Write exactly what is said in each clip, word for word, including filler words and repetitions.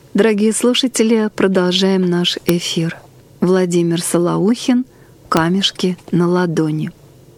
Дорогие слушатели, продолжаем наш эфир. Владимир Солоухин «Камешки на ладони».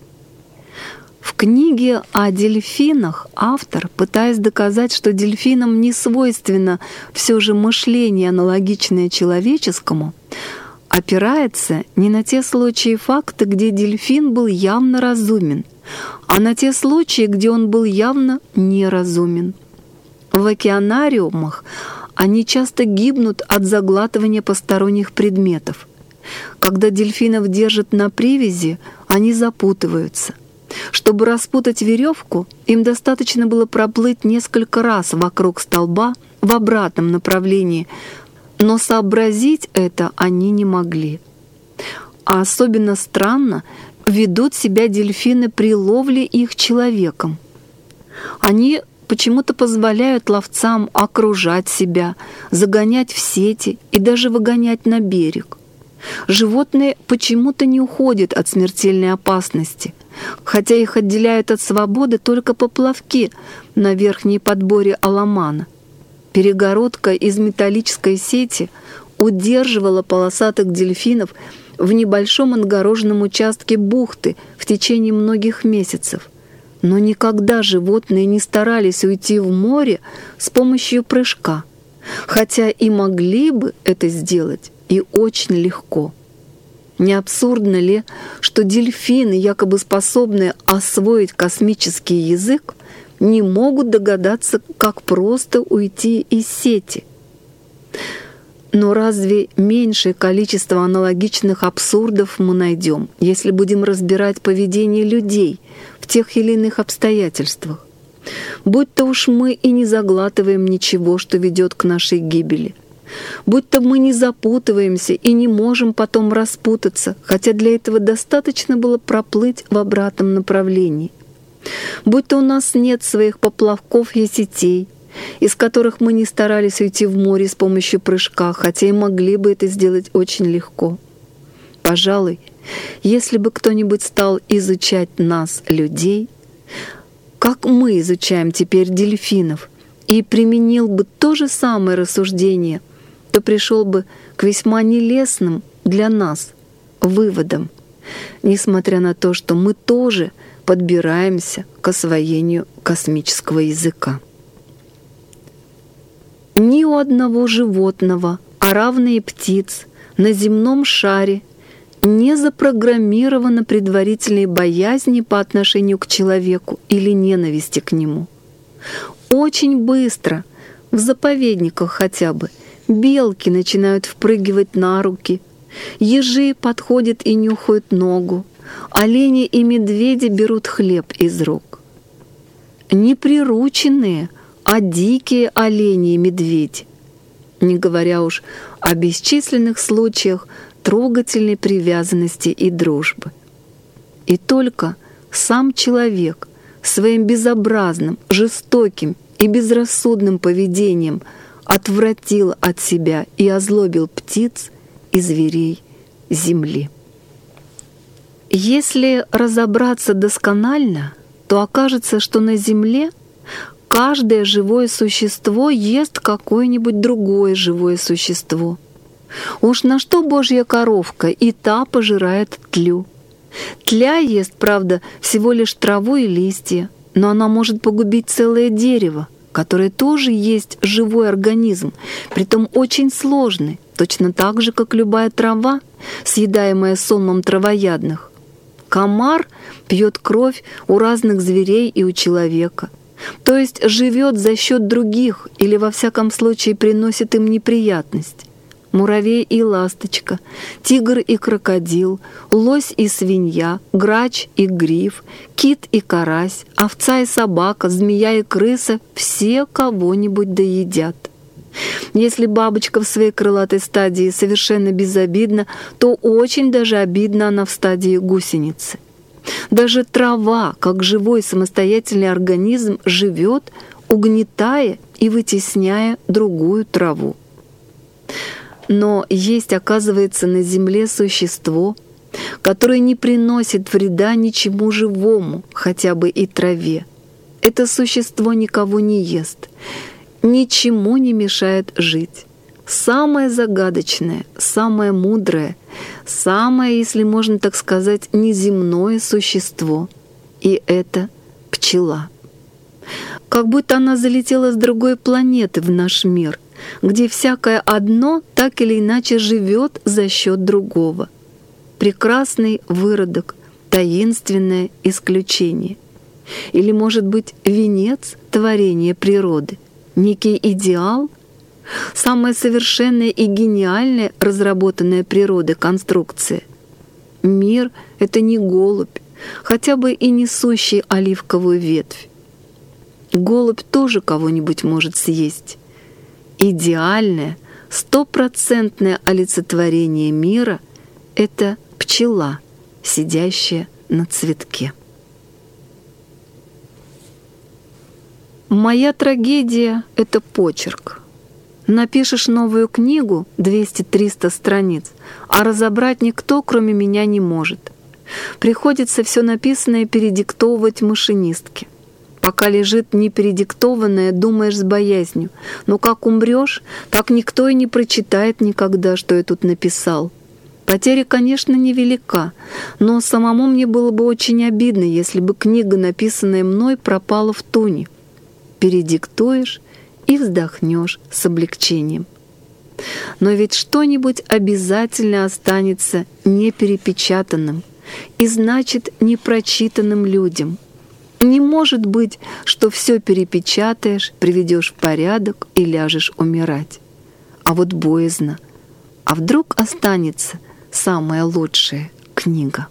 В книге о дельфинах автор, пытаясь доказать, что дельфинам не свойственно все же мышление, аналогичное человеческому, опирается не на те случаи и факты, где дельфин был явно разумен, а на те случаи, где он был явно неразумен. В океанариумах они часто гибнут от заглатывания посторонних предметов. Когда дельфинов держат на привязи, они запутываются. Чтобы распутать веревку, им достаточно было проплыть несколько раз вокруг столба в обратном направлении, но сообразить это они не могли. А особенно странно ведут себя дельфины при ловле их человеком. Они почему-то позволяют ловцам окружать себя, загонять в сети и даже выгонять на берег. Животные почему-то не уходят от смертельной опасности, хотя их отделяют от свободы только поплавки на верхней подборе аламана. Перегородка из металлической сети удерживала полосатых дельфинов в небольшом отгороженном участке бухты в течение многих месяцев. Но никогда животные не старались уйти в море с помощью прыжка, хотя и могли бы это сделать, и очень легко. Не абсурдно ли, что дельфины, якобы способные освоить космический язык, не могут догадаться, как просто уйти из сети? Но разве меньшее количество аналогичных абсурдов мы найдем, если будем разбирать поведение людей в тех или иных обстоятельствах? Будь-то уж мы и не заглатываем ничего, что ведет к нашей гибели. Будь-то мы не запутываемся и не можем потом распутаться, хотя для этого достаточно было проплыть в обратном направлении. Будь-то у нас нет своих поплавков и сетей, из которых мы не старались уйти в море с помощью прыжка, хотя и могли бы это сделать очень легко. Пожалуй, если бы кто-нибудь стал изучать нас, людей, как мы изучаем теперь дельфинов, и применил бы то же самое рассуждение, то пришел бы к весьма нелестным для нас выводам, несмотря на то, что мы тоже подбираемся к освоению космического языка. Ни у одного животного, а равно и птиц, на земном шаре не запрограммировано предварительной боязни по отношению к человеку или ненависти к нему. Очень быстро, в заповедниках хотя бы, белки начинают впрыгивать на руки, ежи подходят и нюхают ногу, олени и медведи берут хлеб из рук. Неприрученные, а дикие олени и медведи, не говоря уж о бесчисленных случаях трогательной привязанности и дружбы. И только сам человек своим безобразным, жестоким и безрассудным поведением отвратил от себя и озлобил птиц и зверей земли. Если разобраться досконально, то окажется, что на земле каждое живое существо ест какое-нибудь другое живое существо. Уж на что божья коровка, и та пожирает тлю. Тля ест, правда, всего лишь траву и листья, но она может погубить целое дерево, которое тоже есть живой организм, притом очень сложный, точно так же, как любая трава, съедаемая сонмом травоядных. Комар пьет кровь у разных зверей и у человека, то есть живет за счет других или во всяком случае приносит им неприятность. Муравей и ласточка, тигр и крокодил, лось и свинья, грач и гриф, кит и карась, овца и собака, змея и крыса — все кого-нибудь доедят. Если бабочка в своей крылатой стадии совершенно безобидна, то очень даже обидна она в стадии гусеницы. Даже трава, как живой самостоятельный организм, живет, угнетая и вытесняя другую траву. Но есть, оказывается, на земле существо, которое не приносит вреда ничему живому, хотя бы и траве. Это существо никого не ест, ничему не мешает жить. самое загадочное, самое мудрое, самое, если можно так сказать, неземное существо. И это пчела. Как будто она залетела с другой планеты в наш мир, где всякое одно так или иначе живет за счет другого. Прекрасный выродок, таинственное исключение. Или, может быть, венец творения природы, некий идеал, самая совершенная и гениальная разработанная природой конструкция. Мир — это не голубь, хотя бы и несущий оливковую ветвь. Голубь тоже кого-нибудь может съесть. Идеальное, стопроцентное олицетворение мира — это пчела, сидящая на цветке. Моя трагедия — это почерк. Напишешь новую книгу, двести-триста страниц, а разобрать никто, кроме меня, не может. Приходится все написанное передиктовывать машинистке. Пока лежит непередиктованное, думаешь с боязнью. Но как умрешь, так никто и не прочитает никогда, что я тут написал. Потеря, конечно, невелика, но самому мне было бы очень обидно, если бы книга, написанная мной, пропала в туне. Передиктуешь и вздохнешь с облегчением. Но ведь что-нибудь обязательно останется неперепечатанным и, значит, непрочитанным людям. Не может быть, что все перепечатаешь, приведешь в порядок и ляжешь умирать. А вот боязно. А вдруг останется самая лучшая книга?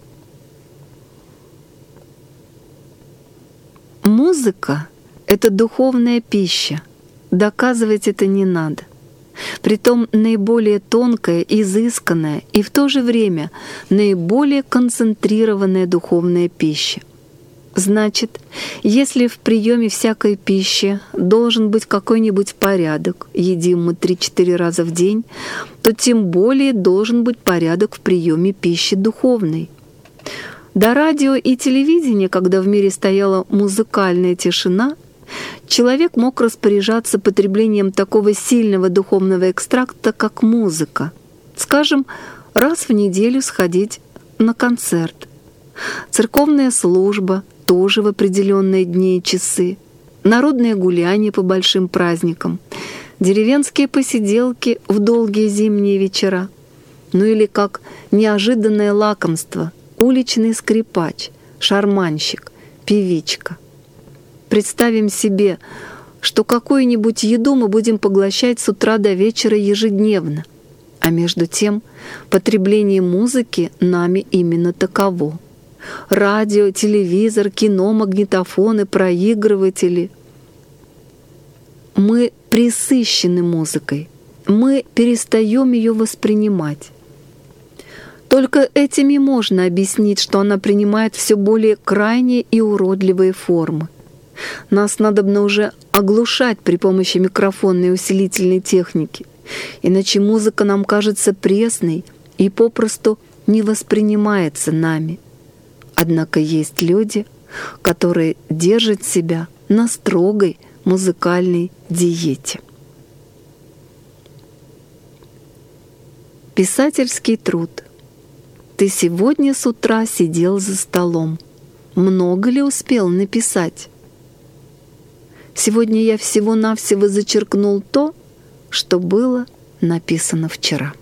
Музыка — это духовная пища. Доказывать это не надо. Притом наиболее тонкая, изысканная и в то же время наиболее концентрированная духовная пища. Значит, если в приеме всякой пищи должен быть какой-нибудь порядок, едим мы три-четыре раза в день, то тем более должен быть порядок в приеме пищи духовной. До радио и телевидения, когда в мире стояла музыкальная тишина, человек мог распоряжаться потреблением такого сильного духовного экстракта, как музыка. Скажем, раз в неделю сходить на концерт. Церковная служба тоже в определенные дни и часы. Народные гуляния по большим праздникам. Деревенские посиделки в долгие зимние вечера. Ну или как неожиданное лакомство — уличный скрипач, шарманщик, певичка. Представим себе, что какую-нибудь еду мы будем поглощать с утра до вечера ежедневно, а между тем потребление музыки нами именно таково. Радио, телевизор, кино, магнитофоны, проигрыватели. Мы пресыщены музыкой, мы перестаем ее воспринимать. Только этим и можно объяснить, что она принимает все более крайние и уродливые формы. Нас надобно уже оглушать при помощи микрофонной и усилительной техники, иначе музыка нам кажется пресной и попросту не воспринимается нами. Однако есть люди, которые держат себя на строгой музыкальной диете. Писательский труд. Ты сегодня с утра сидел за столом. Много ли успел написать? Сегодня я всего-навсего зачеркнул то, что было написано вчера.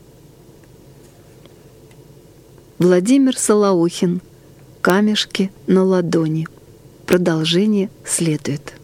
Владимир Солоухин. Камешки на ладони. Продолжение следует.